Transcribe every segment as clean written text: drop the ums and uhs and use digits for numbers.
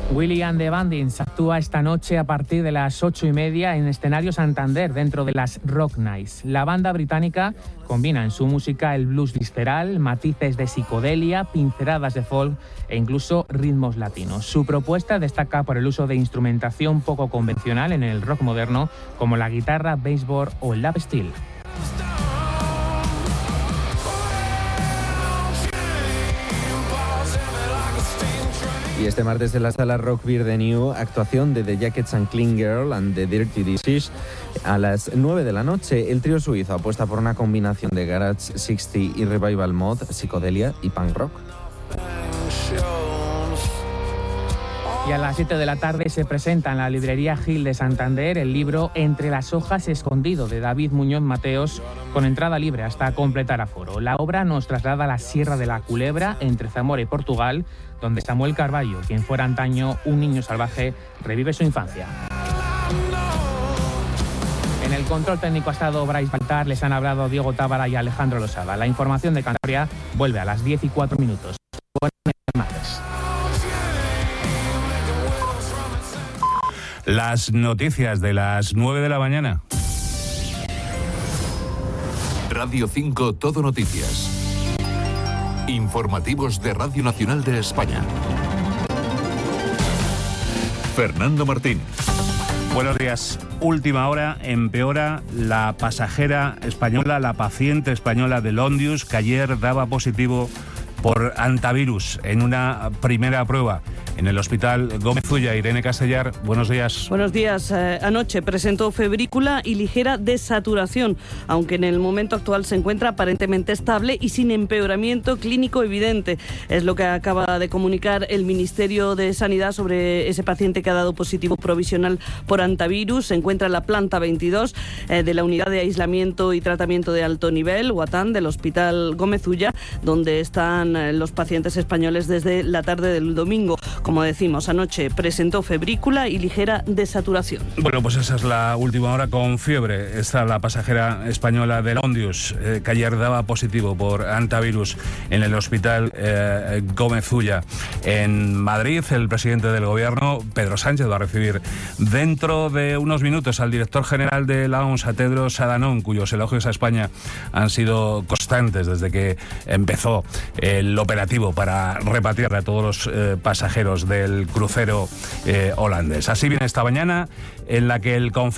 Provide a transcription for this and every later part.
Willy and the Bandits actúa esta noche a partir de las 8:30 en Escenario Santander, dentro de las Rock Nights. La banda británica combina en su música el blues visceral, matices de psicodelia, pinceladas de folk e incluso ritmos latinos. Su propuesta destaca por el uso de instrumentación poco convencional en el rock moderno, como la guitarra, baseboard o el lap steel. Y este martes en la sala Rock Beer de New, actuación de The Jackets and Clean Girl and The Dirty Disease a las 9 de la noche. El trío suizo apuesta por una combinación de garage 60 y revival mod, psicodelia y punk rock. Y a las 7 de la tarde se presenta en la librería Gil de Santander el libro Entre las hojas escondido, de David Muñoz Mateos, con entrada libre hasta completar aforo. La obra nos traslada a la Sierra de la Culebra, entre Zamora y Portugal, donde Samuel Carballo, quien fuera antaño un niño salvaje, revive su infancia. En el control técnico ha estado Brais Baltar, les han hablado Diego Tábara y Alejandro Losada. La información de Cantabria vuelve a las 10:04. Buenas tardes. Las noticias de las 9 de la mañana. Radio 5 Todo Noticias. Informativos de Radio Nacional de España. Fernando Martín. Buenos días. Última hora, empeora la pasajera española, la paciente española de Ondius, que ayer daba positivo por antivirus en una primera prueba en el Hospital Gómez Ulla. Irene Castellar, buenos días. Buenos días. Anoche presentó febrícula y ligera desaturación, aunque en el momento actual se encuentra aparentemente estable y sin empeoramiento clínico evidente. Es lo que acaba de comunicar el Ministerio de Sanidad sobre ese paciente que ha dado positivo provisional por antivirus. Se encuentra en la planta 22 de la Unidad de Aislamiento y Tratamiento de Alto Nivel, UATAN, del Hospital Gómez Ulla, donde están los pacientes españoles desde la tarde del domingo. Como decimos, anoche presentó febrícula y ligera desaturación. Bueno, pues esa es la última hora con fiebre. Está la pasajera española de Ondius, que ayer daba positivo por antivirus en el Hospital Gómez Ulla. En Madrid, el presidente del Gobierno, Pedro Sánchez, va a recibir dentro de unos minutos al director general de la OMS, a Tedros Adhanom, cuyos elogios a España han sido constantes desde que empezó el operativo para repatriar a todos los pasajeros del crucero holandés. Así viene esta mañana, en la que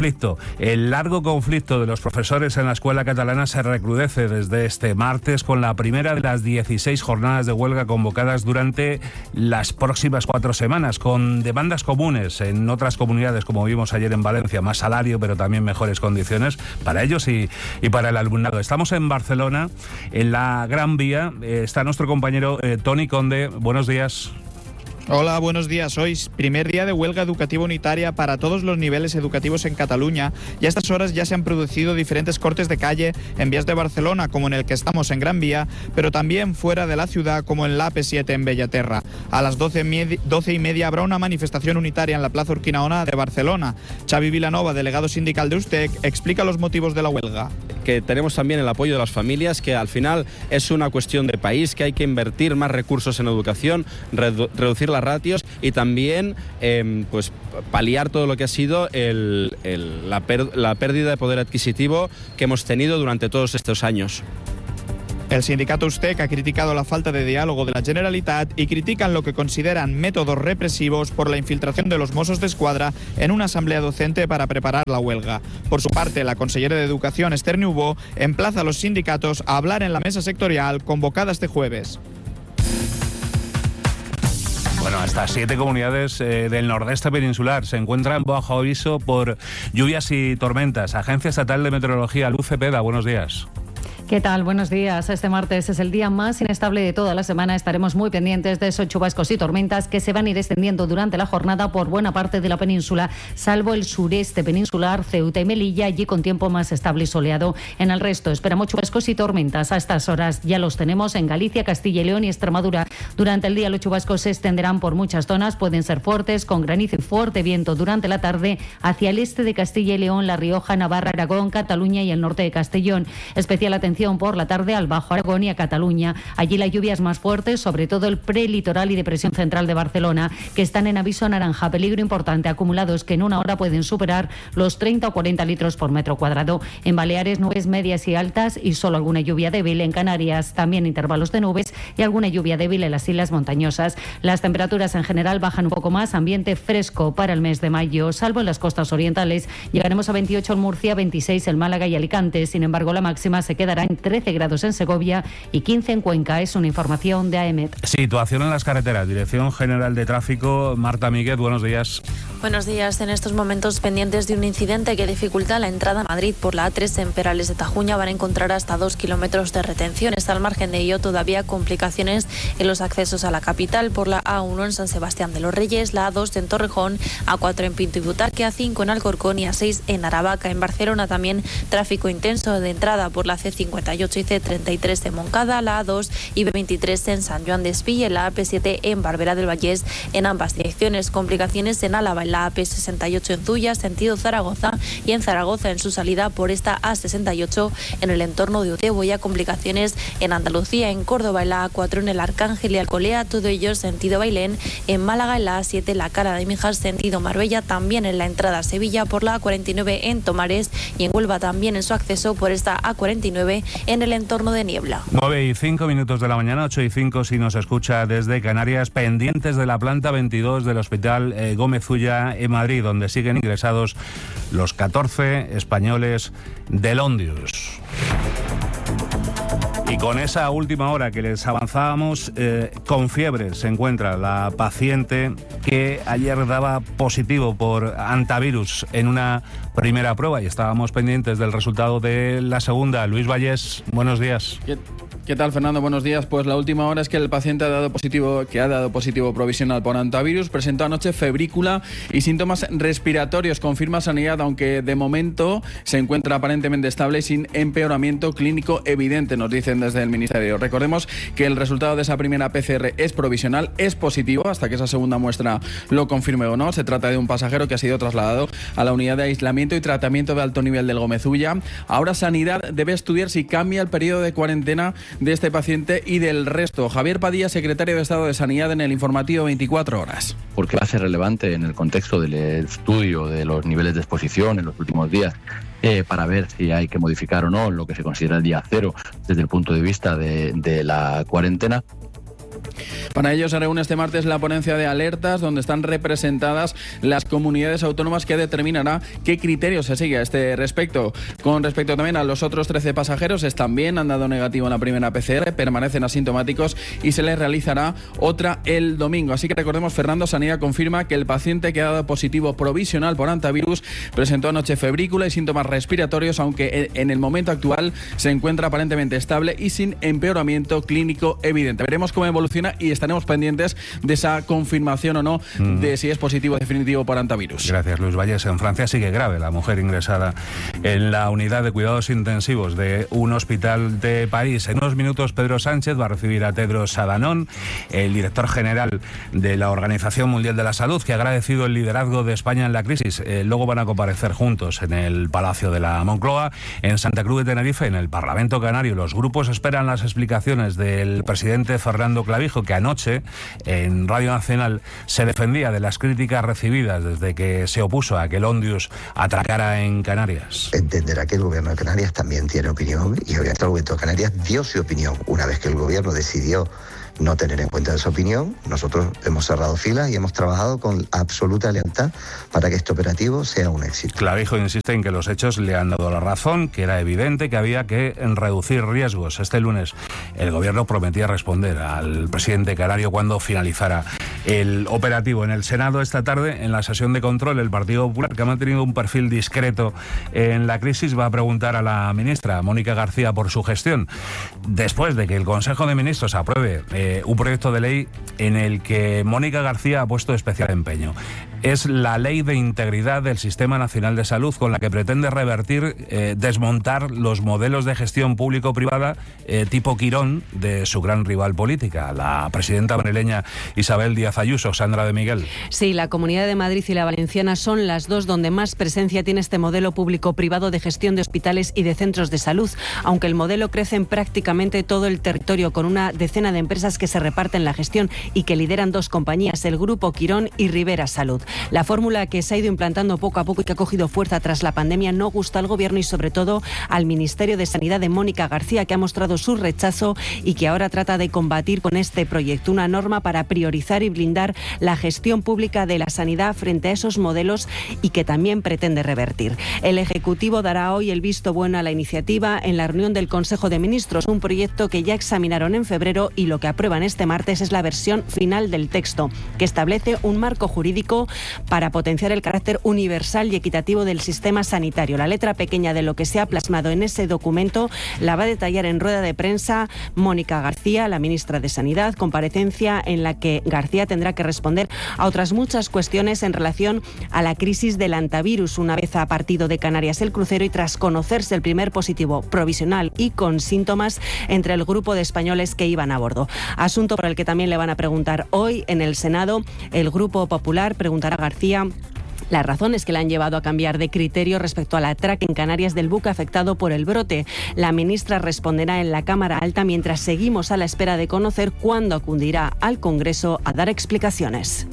el largo conflicto de los profesores en la escuela catalana se recrudece desde este martes, con la primera de las 16 jornadas de huelga convocadas durante las próximas 4 semanas, con demandas comunes en otras comunidades, como vimos ayer en Valencia: más salario, pero también mejores condiciones para ellos y para el alumnado. Estamos en Barcelona, en la Gran Vía. Está nuestro compañero Toni Conde. Buenos días. Hola, buenos días. Hoy es primer día de huelga educativa unitaria para todos los niveles educativos en Cataluña, y a estas horas ya se han producido diferentes cortes de calle en vías de Barcelona, como en el que estamos en Gran Vía, pero también fuera de la ciudad, como en la AP7 en Bellaterra. A las 12:30 habrá una manifestación unitaria en la Plaza Urquinaona de Barcelona. Xavi Vilanova, delegado sindical de USTEC, explica los motivos de la huelga. Que tenemos también el apoyo de las familias, que al final es una cuestión de país, que hay que invertir más recursos en educación, reducir las ratios y también pues paliar todo lo que ha sido la pérdida de poder adquisitivo que hemos tenido durante todos estos años. El sindicato USTEC ha criticado la falta de diálogo de la Generalitat y critican lo que consideran métodos represivos por la infiltración de los Mossos d'Esquadra en una asamblea docente para preparar la huelga. Por su parte, la consellera de Educación, Esther Niubó, emplaza a los sindicatos a hablar en la mesa sectorial convocada este jueves. Bueno, hasta 7 comunidades del nordeste peninsular se encuentran bajo aviso por lluvias y tormentas. Agencia Estatal de Meteorología, Luz Cepeda, buenos días. ¿Qué tal? Buenos días. Este martes es el día más inestable de toda la semana. Estaremos muy pendientes de esos chubascos y tormentas que se van a ir extendiendo durante la jornada por buena parte de la península, salvo el sureste peninsular, Ceuta y Melilla, allí con tiempo más estable y soleado. En el resto esperamos chubascos y tormentas. A estas horas ya los tenemos en Galicia, Castilla y León y Extremadura. Durante el día los chubascos se extenderán por muchas zonas, pueden ser fuertes, con granizo y fuerte viento durante la tarde hacia el este de Castilla y León, La Rioja, Navarra, Aragón, Cataluña y el norte de Castellón. Especial atención atención por la tarde al Bajo Aragón y a Cataluña. Allí la lluvia es más fuerte, sobre todo el prelitoral y depresión central de Barcelona, que están en aviso naranja, peligro importante, acumulados que en una hora pueden superar los 30 o 40 litros por metro cuadrado. En Baleares, nubes medias y altas y solo alguna lluvia débil. En Canarias, también intervalos de nubes y alguna lluvia débil en las islas montañosas. Las temperaturas en general bajan un poco más, ambiente fresco para el mes de mayo, salvo en las costas orientales. Llegaremos a 28 en Murcia, 26 en Málaga y Alicante. Sin embargo, la máxima se quedará en 13 grados en Segovia y 15 en Cuenca. Es una información de AEMET. Situación en las carreteras. Dirección General de Tráfico, Marta Míguez, buenos días. Buenos días. En estos momentos pendientes de un incidente que dificulta la entrada a Madrid por la A3 en Perales de Tajuña, van a encontrar hasta 2 kilómetros de retención. Está al margen de ello todavía complicaciones en los accesos a la capital por la A1 en San Sebastián de los Reyes, la A2 en Torrejón, A4 en Pinto y Butarque, A5 en Alcorcón y A6 en Aravaca. En Barcelona también tráfico intenso de entrada por la C58 y C33 en Moncada, la A2 y B23 en San Joan d'Espí y en la AP7 en Barberá del Vallès en ambas direcciones. Complicaciones en Álava, en la AP68 en Zuya, sentido Zaragoza, y en Zaragoza en su salida por esta A68 en el entorno de Utebo. Ya complicaciones en Andalucía, en Córdoba, en la A4 en el Arcángel y Alcolea, todo ello sentido Bailén. En Málaga, en la A7 la Cala de Mijas, sentido Marbella, también en la entrada a Sevilla por la A49 en Tomares, y en Huelva también en su acceso por esta A49 en el entorno de Niebla. 9:05 de la mañana, 8:05 si nos escucha desde Canarias, pendientes de la planta 22 del Hospital Gómez Ulla en Madrid, donde siguen ingresados los 14 españoles del Ondius. Y con esa última hora que les avanzábamos, con fiebre se encuentra la paciente que ayer daba positivo por hantavirus en una primera prueba y estábamos pendientes del resultado de la segunda. Luis Vallés, buenos días. ¿Qué tal, Fernando? Buenos días. Pues la última hora es que el paciente ha dado positivo provisional por hantavirus, presentó anoche febrícula y síntomas respiratorios. Confirma Sanidad, aunque de momento se encuentra aparentemente estable y sin empeoramiento clínico evidente, nos dicen desde el Ministerio. Recordemos que el resultado de esa primera PCR es provisional, es positivo hasta que esa segunda muestra lo confirme o no. Se trata de un pasajero que ha sido trasladado a la unidad de aislamiento y tratamiento de alto nivel del Gómez Ulla. Ahora Sanidad debe estudiar si cambia el periodo de cuarentena de este paciente y del resto. Javier Padilla, secretario de Estado de Sanidad, en el informativo 24 horas. Porque va a ser relevante en el contexto del estudio de los niveles de exposición en los últimos días, para ver si hay que modificar o no lo que se considera el día cero desde el punto de vista de la cuarentena. Para ello se reúne este martes la ponencia de alertas, donde están representadas las comunidades autónomas, que determinará qué criterios se sigue a este respecto. Con respecto también a los otros 13 pasajeros, están bien, han dado negativo en la primera PCR, permanecen asintomáticos y se les realizará otra el domingo. Así que recordemos, Fernando, Sanidad confirma que el paciente que ha dado positivo provisional por hantavirus presentó anoche febrícula y síntomas respiratorios, aunque en el momento actual se encuentra aparentemente estable y sin empeoramiento clínico evidente. Veremos cómo evoluciona y estaremos pendientes de esa confirmación o no de si es positivo definitivo por hantavirus. Gracias, Luis Vallés. En Francia sigue grave la mujer ingresada en la unidad de cuidados intensivos de un hospital de París. En unos minutos Pedro Sánchez va a recibir a Tedros Adhanom, el director general de la Organización Mundial de la Salud, que ha agradecido el liderazgo de España en la crisis. Luego van a comparecer juntos en el Palacio de la Moncloa, en Santa Cruz de Tenerife, en el Parlamento Canario. Los grupos esperan las explicaciones del presidente Fernando Clavijo, que anoche en Radio Nacional se defendía de las críticas recibidas desde que se opuso a que el Ondius atracara en Canarias. Entenderá que el gobierno de Canarias también tiene opinión y obviamente el gobierno de Canarias dio su opinión. Una vez que el gobierno decidió no tener en cuenta esa opinión, nosotros hemos cerrado filas y hemos trabajado con absoluta lealtad para que este operativo sea un éxito. Clavijo insiste en que los hechos le han dado la razón, que era evidente que había que reducir riesgos. Este lunes el gobierno prometía responder al presidente canario cuando finalizara el operativo. En el Senado esta tarde, en la sesión de control, el Partido Popular, que ha mantenido un perfil discreto en la crisis, va a preguntar a la ministra Mónica García por su gestión, después de que el Consejo de Ministros apruebe un proyecto de ley en el que Mónica García ha puesto especial empeño. es la Ley de Integridad del Sistema Nacional de Salud, con la que pretende revertir, desmontar los modelos de gestión público-privada tipo Quirón de su gran rival política, la presidenta madrileña Isabel Díaz Ayuso. Sandra de Miguel. Sí, la Comunidad de Madrid y la Valenciana son las dos donde más presencia tiene este modelo público-privado de gestión de hospitales y de centros de salud, aunque el modelo crece en prácticamente todo el territorio, con una decena de empresas que se reparten la gestión y que lideran dos compañías, el Grupo Quirón y Rivera Salud. La fórmula que se ha ido implantando poco a poco y que ha cogido fuerza tras la pandemia no gusta al Gobierno y sobre todo al Ministerio de Sanidad de Mónica García, que ha mostrado su rechazo y que ahora trata de combatir con este proyecto una norma para priorizar y blindar la gestión pública de la sanidad frente a esos modelos y que también pretende revertir. El Ejecutivo dará hoy el visto bueno a la iniciativa en la reunión del Consejo de Ministros, un proyecto que ya examinaron en febrero y lo que aprueban este martes es la versión final del texto, que establece un marco jurídico para potenciar el carácter universal y equitativo del sistema sanitario. La letra pequeña de lo que se ha plasmado en ese documento la va a detallar en rueda de prensa Mónica García, la ministra de Sanidad, comparecencia en la que García tendrá que responder a otras muchas cuestiones en relación a la crisis del hantavirus. Una vez ha partido de Canarias el crucero y tras conocerse el primer positivo provisional y con síntomas entre el grupo de españoles que iban a bordo. Asunto por el que también le van a preguntar hoy en el Senado. El Grupo Popular preguntará a García las razones que le han llevado a cambiar de criterio respecto al atraque en Canarias del buque afectado por el brote. La ministra responderá en la Cámara Alta mientras seguimos a la espera de conocer cuándo acudirá al Congreso a dar explicaciones.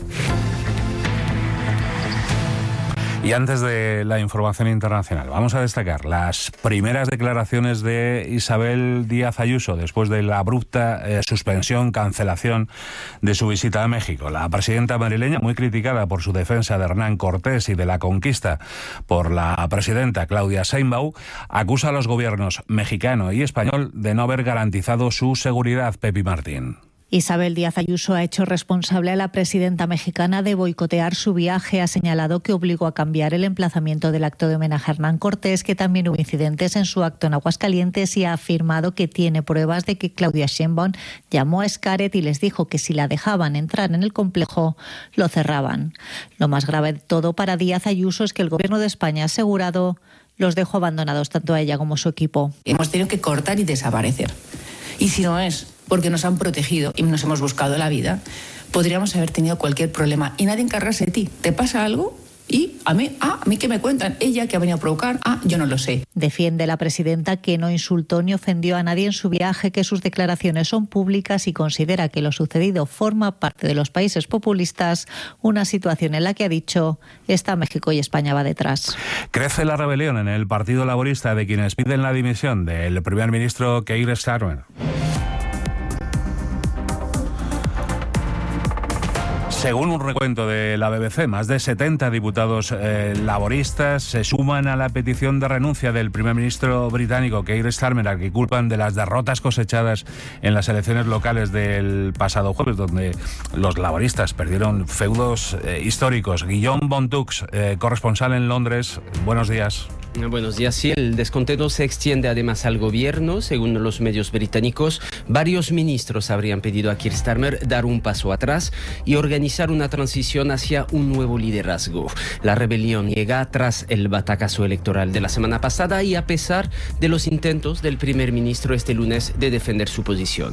Y antes de la información internacional, vamos a destacar las primeras declaraciones de Isabel Díaz Ayuso después de la abrupta suspensión, cancelación de su visita a México. La presidenta madrileña, muy criticada por su defensa de Hernán Cortés y de la conquista por la presidenta Claudia Sheinbaum, acusa a los gobiernos mexicano y español de no haber garantizado su seguridad. Pepi Martín. Isabel Díaz Ayuso ha hecho responsable a la presidenta mexicana de boicotear su viaje. Ha señalado que obligó a cambiar el emplazamiento del acto de homenaje a Hernán Cortés, que también hubo incidentes en su acto en Aguascalientes, y ha afirmado que tiene pruebas de que Claudia Sheinbaum llamó a Xcaret y les dijo que si la dejaban entrar en el complejo, lo cerraban. Lo más grave de todo para Díaz Ayuso es que el Gobierno de España ha asegurado los dejó abandonados tanto a ella como a su equipo. Hemos tenido que cortar y desaparecer. Y si no es porque nos han protegido y nos hemos buscado la vida, podríamos haber tenido cualquier problema y nadie encargarse de ti. ¿Te pasa algo? Y a mí que me cuentan, ella que ha venido a provocar, yo no lo sé. Defiende la presidenta que no insultó ni ofendió a nadie en su viaje, que sus declaraciones son públicas y considera que lo sucedido forma parte de los países populistas, una situación en la que ha dicho está México y España va detrás. Crece la rebelión en el Partido Laborista de quienes piden la dimisión del primer ministro Keir Starmer. Según un recuento de la BBC, más de 70 diputados laboristas se suman a la petición de renuncia del primer ministro británico Keir Starmer, al que culpan de las derrotas cosechadas en las elecciones locales del pasado jueves, donde los laboristas perdieron feudos históricos. Guillaume Montux, corresponsal en Londres, buenos días. Buenos días. Sí, el descontento se extiende además al gobierno. Según los medios británicos, varios ministros habrían pedido a Keir Starmer dar un paso atrás y organizar una transición hacia un nuevo liderazgo. La rebelión llega tras el batacazo electoral de la semana pasada y a pesar de los intentos del primer ministro este lunes de defender su posición.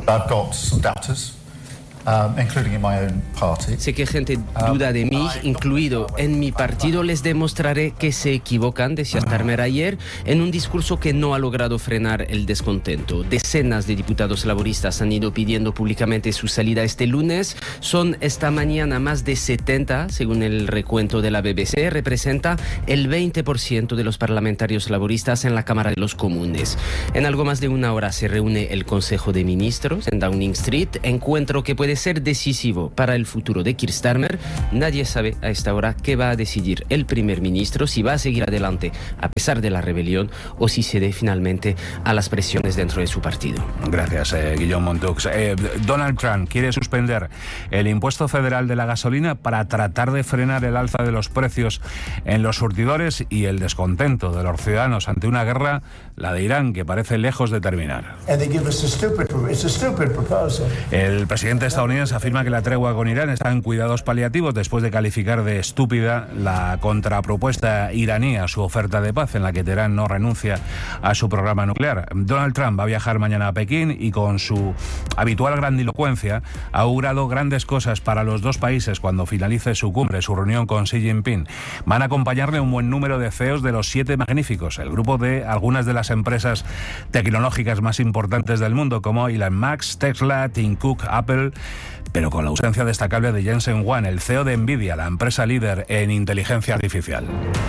Sé que gente duda de mí, incluido en mi partido. Les demostraré que se equivocan, decía Starmer ayer, en un discurso que no ha logrado frenar el descontento. Decenas de diputados laboristas han ido pidiendo públicamente su salida este lunes. Son esta mañana más de 70, según el recuento de la BBC. Representa el 20% de los parlamentarios laboristas en la Cámara de los Comunes. En algo más de una hora se reúne el Consejo de Ministros en Downing Street, encuentro que puede ser decisivo para el futuro de Keir Starmer. Nadie sabe a esta hora qué va a decidir el primer ministro, si va a seguir adelante a pesar de la rebelión o si cede finalmente a las presiones dentro de su partido. Gracias, Guillaume Montux. Donald Trump quiere suspender el impuesto federal de la gasolina para tratar de frenar el alza de los precios en los surtidores y el descontento de los ciudadanos ante una guerra, la de Irán, que parece lejos de terminar. El presidente estadounidense estadounidense afirma que la tregua con Irán está en cuidados paliativos después de calificar de estúpida la contrapropuesta iraní a su oferta de paz, en la que Teherán no renuncia a su programa nuclear. Donald Trump va a viajar mañana a Pekín y con su habitual grandilocuencia ha augurado grandes cosas para los dos países cuando finalice su cumbre, su reunión con Xi Jinping. Van a acompañarle un buen número de CEOs de los 7 magníficos, el grupo de algunas de las empresas tecnológicas más importantes del mundo, como Elon Musk, Tesla, Tim Cook, Apple, pero con la ausencia destacable de Jensen Huang, el CEO de Nvidia, la empresa líder en inteligencia artificial.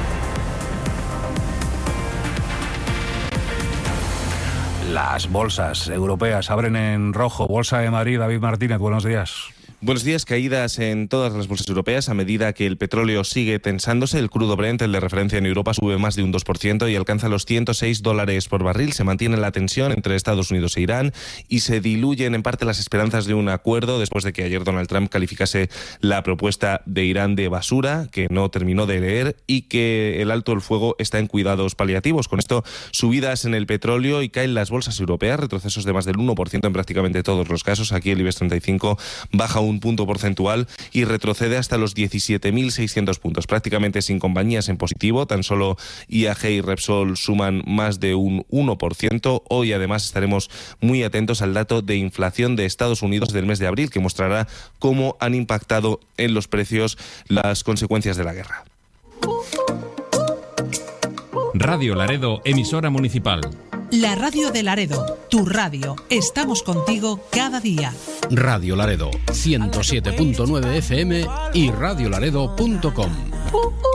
Las bolsas europeas abren en rojo. Bolsa de Madrid, David Martínez, buenos días. Buenos días. Caídas en todas las bolsas europeas a medida que el petróleo sigue tensándose. El crudo Brent, el de referencia en Europa, sube más de un 2% y alcanza los $106 por barril. Se mantiene la tensión entre Estados Unidos e Irán y se diluyen en parte las esperanzas de un acuerdo después de que ayer Donald Trump calificase la propuesta de Irán de basura, que no terminó de leer, y que el alto el fuego está en cuidados paliativos. Con esto, subidas en el petróleo y caen las bolsas europeas, retrocesos de más del 1% en prácticamente todos los casos. Aquí el IBEX 35 baja un punto porcentual y retrocede hasta los 17.600 puntos, prácticamente sin compañías en positivo. Tan solo IAG y Repsol suman más de un 1%. Hoy además estaremos muy atentos al dato de inflación de Estados Unidos del mes de abril, que mostrará cómo han impactado en los precios las consecuencias de la guerra. Radio Laredo, emisora municipal. La radio de Laredo, tu radio. Estamos contigo cada día. Radio Laredo, 107.9 FM y radiolaredo.com.